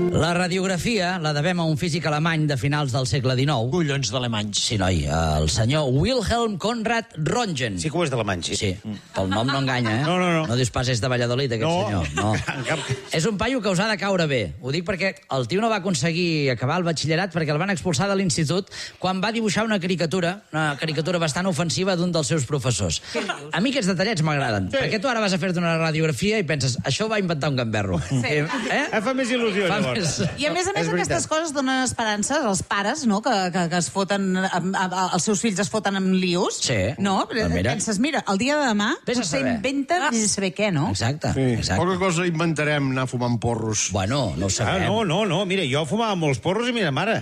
La radiografia la devem a un físic alemany de finals del segle XIX. Collons d'alemanys. Sí, noi, el senyor Wilhelm Conrad Röntgen. Sí que ho és d'alemany, sí. Sí, pel nom no enganya, eh? No. No dius pas és de Valladolid, aquest senyor. No. És un paio que us ha de caure bé. Ho dic perquè el tio no va aconseguir acabar el batxillerat perquè el van expulsar de l'institut quan va dibuixar una caricatura bastant ofensiva d'un dels seus professors. A mi aquests detallets m'agraden. Sí. Perquè tu ara vas a fer-te una radiografia i penses, això ho va inventar un gamberro. Sí. Fa més il·lusió, llavors. I a més aquestes coses donen esperances als pares, no? Que es foten, els seus fills es foten amb lius. Sí. No? Penses, mira, el dia de demà potser inventen i saber què, no? Exacte. Poca cosa inventarem anar fumant porros. Bueno, no ho sabem. No, mira, jo fumava molts porros i mira, mare.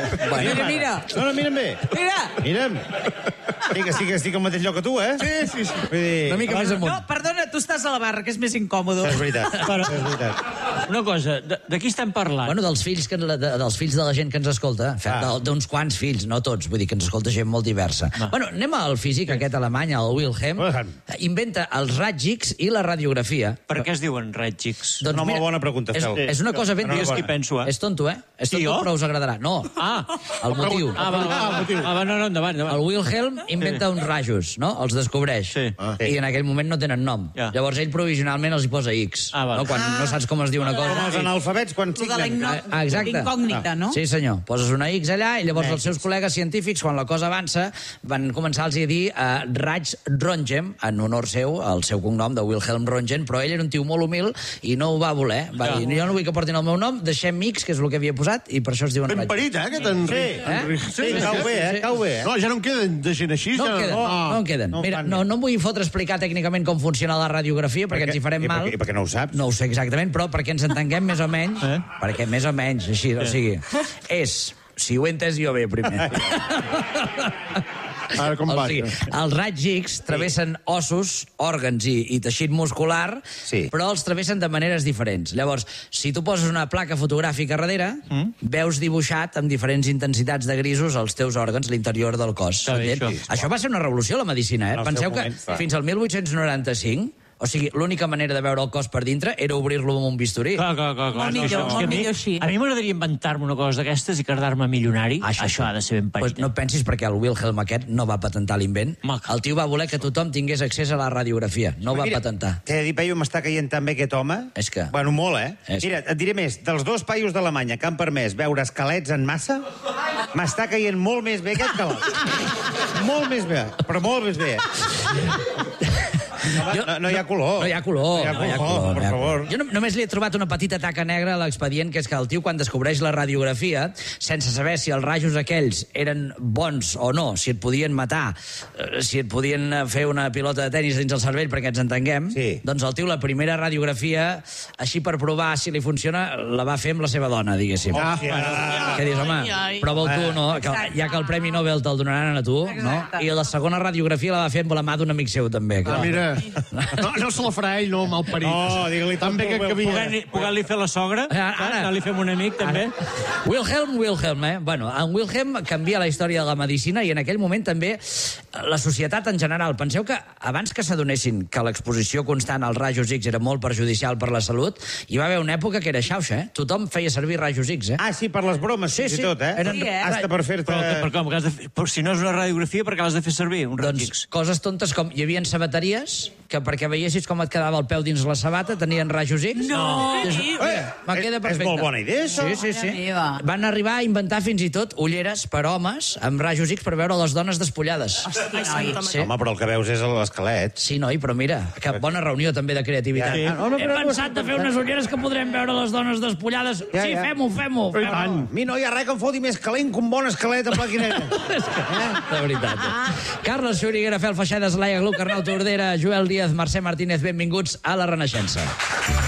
Mira. No, mira'm bé. Mira'm. Sí que estic al mateix lloc que tu, eh? Sí. Una mica més amunt. No, perdona, tu estàs a la barra, que és més incòmode. És veritat. Una cosa, de qui estem parlant? Bueno, dels fills de la gent que ens escolta. D'uns quants fills, no tots. Vull dir que ens escolta gent molt diversa. Bueno, anem al físic aquest alemany, el Wilhelm. Inventa els raigs X i la radiografia. Per què es diuen raigs X? Doncs una molt bona pregunta, Fel. És una cosa ben... És qui penso, És tonto, eh? És tonto, però us agradarà. No. El motiu. No, endavant. El Wilhelm inventa uns rajos, no? Els descobreix. Sí. I en aquell moment no tenen nom. Llavors ell provisionalment els hi posa X. Quan no saps com es diu una cosa. Com els analfabets quan signen. Exacte. Incògnita, no? Sí, senyor. Poses una X allà i llavors els seus col·legues científics, quan la cosa avança, van començar a dir raigs Röntgen, en honor seu, el seu cognom de Wilhelm Röntgen, però ell era un tio molt humil i no ho va voler. Va dir, jo no vull que portin el meu nom, deixem X, que és el que havia posat, i per això es diuen Ben raigs. parit, aquest Enric. Sí, cau bé. No, ja no en queden de gent així. No en queden. Mira, no em vull fotre a explicar tècnicament com funciona la radiografia, perquè ens hi farem mal. I perquè no ho saps. No ho sé exactament, però perquè ens entenguem més o menys, perquè més o menys, així, o sigui, si ho he entès jo bé, primer. Ara com va? O sigui, els raigs X travessen ossos, òrgans i teixit muscular, però els travessen de maneres diferents. Llavors, si tu poses una placa fotogràfica darrere, veus dibuixat amb diferents intensitats de grisos els teus òrgans, l'interior del cos. Això va ser una revolució a la medicina, eh? Penseu que fins al 1895 o sigui, l'única manera de veure el cos per dintre era obrir-lo amb un bisturí. Clar. Molt millor així. A mi m'agradaria inventar-me una cosa d'aquestes i quedar-me milionari. Això ha de ser ben parit. Pues no pensis perquè el Wilhelm aquest no va patentar l'invent. El tio va voler que tothom tingués accés a la radiografia. No va patentar. T'he de dir, paio, m'està caient tan bé aquest home. És que... Bueno, molt, eh? Mira, et diré més. Dels dos paios d'Alemanya que han permès veure esquelets en massa, m'està caient molt més bé aquest que l'altre. Molt més bé, però molt més bé. No hi ha color. No hi ha color. Per favor. Jo només li he trobat una petita taca negra a l'expedient, que és que el tio, quan descobreix la radiografia, sense saber si els rajos aquells eren bons o no, si et podien matar, si et podien fer una pilota de tenis dins el cervell perquè ens entenguem, doncs el tio la primera radiografia, així per provar si li funciona, la va fer amb la seva dona, diguéssim. Que dius, home, prova-ho tu, no? Ja que el Premi Nobel te'l donaran a tu, no? I la segona radiografia la va fer amb la mà d'un amic seu, també. Mira, no se la farà ell, no, malparit. No, digue-li també que havia. Poder-li fer la sogra? Ara li fem un amic, també. Wilhelm, Bueno, en Wilhelm canvia la història de la medicina i en aquell moment també la societat en general. Penseu que abans que s'adonessin que l'exposició constant als rajos X era molt perjudicial per la salut, hi va haver una època que era xauxa, eh? Tothom feia servir rajos X, eh? Sí, per les bromes, fins i tot, eh? Hasta per fer-te... Però si no és una radiografia, per què l'has de fer servir, un raig X? Doncs coses tontes com hi havia sabateries que perquè veiessis com et quedava el peu dins la sabata tenien rajos X. No! Queda perfecte. És molt bona idea, això. Sí. Van arribar a inventar fins i tot ulleres per homes amb rajos X per veure les dones despullades. Home, però el que veus és l'esquelet. Sí, noi, però mira, que bona reunió també de creativitat. Hem pensat de fer unes ulleres que podrem veure les dones despullades. Sí, fem-ho. A mi no hi ha res que em foti més calent que un bon esquelet en plaquinera. De veritat. Carles Xuriguera, Fel Feixedes, Laia Gluck, Arnau Tordera, Joel Díaz, Mercè Martínez, benvinguts a La Renaixença.